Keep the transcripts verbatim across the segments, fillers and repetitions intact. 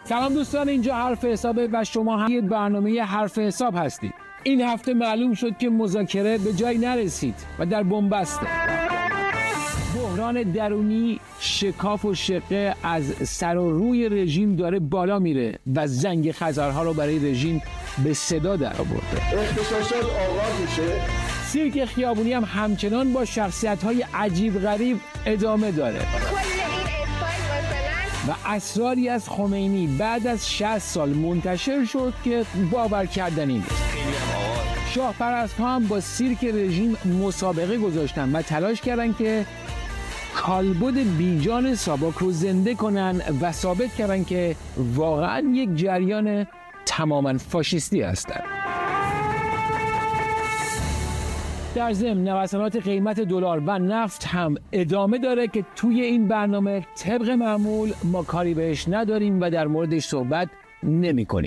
سلام دوستان، اینجا حرف حسابه و شما هم یه برنامه حرف حساب هستید. این هفته معلوم شد که مذاکره به جایی نرسید و در بنبسته. بحران درونی، شکاف و شقه از سر و روی رژیم داره بالا میره و زنگ خطرها رو برای رژیم به صدا در آورده. اغتشاشات آغاز میشه. سیرک خیابونی هم همچنان با شخصیت‌های عجیب غریب ادامه داره. و اسراری از خمینی بعد از شصت سال منتشر شد که باور کردنی نیست. شاه پرست‌ها هم با سیرک رژیم مسابقه گذاشتن و تلاش کردن که کالبد بیجان ساواک رو زنده کنن و ثابت کردن که واقعا یک جریان تماما فاشیستی هستند. در ضمن نوسانات قیمت دلار و نفت هم ادامه داره که توی این برنامه طبق معمول ما کاری بهش نداریم و در موردش صحبت نمی کنیم.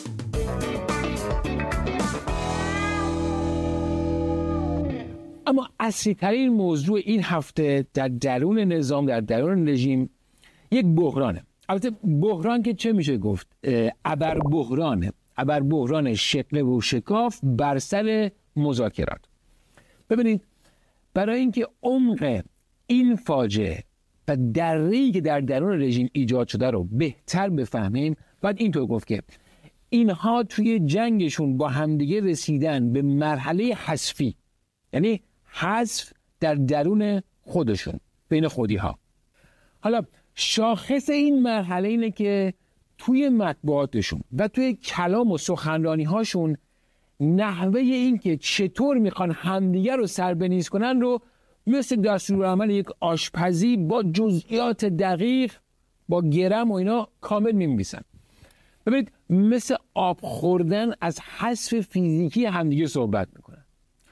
اما اصلی ترین موضوع این هفته در درون نظام، در درون رژیم یک بحرانه. البته بحران که چه میشه گفت؟ ابر بحرانه. ابر بحران شقه و شکاف بر سر مذاکرات. ببینید، برای اینکه عمق این فاجعه و دره‌ای که در درون رژیم ایجاد شده رو بهتر بفهمیم، باید اینطور گفت که اینها توی جنگشون با همدیگه رسیدن به مرحله حذفی، یعنی حذف در درون خودشون، بین خودی ها. حالا شاخص این مرحله اینه که توی مطبوعاتشون و توی کلام و سخنرانی هاشون نحوه این که چطور میخوان همدیگر رو سربنیز کنن رو مثل دستورالعمل یک آشپزی با جزئیات دقیق، با گرم و اینا کامل می‌نویسن. ببینید، مثل آب خوردن از حذف فیزیکی همدیگه صحبت میکنن.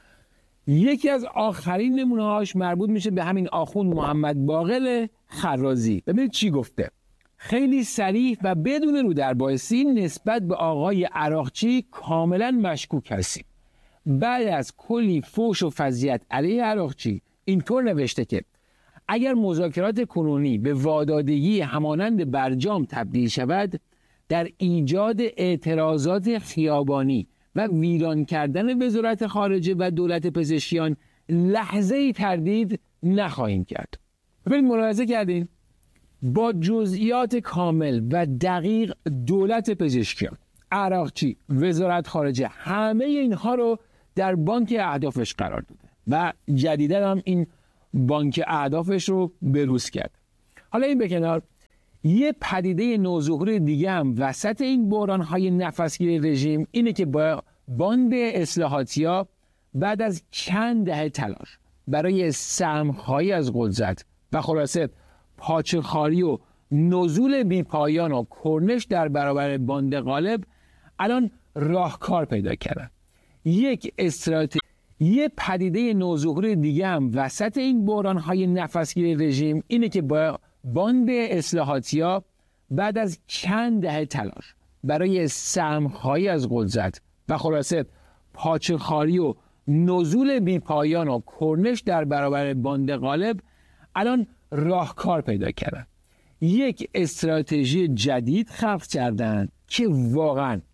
یکی از آخرین نمونه‌هاش مربوط میشه به همین آخوند محمد باقر خرازی. ببینید چی گفته. خیلی صریح و بدون رو در بایستی نسبت به آقای عراقچی کاملا مشکوک هستیم. بعد از کلی فوش و فضیحت علیه عراقچی اینطور نوشته که اگر مذاکرات کنونی به وادادگی همانند برجام تبدیل شود، در ایجاد اعتراضات خیابانی و ویران کردن وزارت خارجه و دولت پزشکیان لحظه‌ای تردید نخواهیم کرد. ببینید، ملاحظه کردین؟ با جزئیات کامل و دقیق دولت پزشکیان، عراقچی، وزارت خارجه، همه اینها رو در بانک اهدافش قرار داده و جدیدا هم این بانک اهدافش رو بروز کرد. حالا این به کنار، یه پدیده نوظهور دیگه هم وسط این بحران‌های نفسگیر رژیم اینه که با باند اصلاحاتی‌ها بعد از چند دهه تلاش برای سهم‌خواری از قدرت و خلاصه پاچه‌خواری و نزول بی‌پایان و کرنش در برابر باند غالب الان راهکار پیدا کردن. یک استراتژی یه پدیده نوظهور دیگه هم وسط این بحران‌های نفسگیر رژیم اینه که با باند اصلاحاتی‌ها بعد از چند دهه تلاش برای سهم‌خواری از قدرت و خلاصه پاچه‌خواری و نزول بی‌پایان و کرنش در برابر باند غالب الان راهکار پیدا کردن. یک استراتژی جدید خلق کردن که واقعا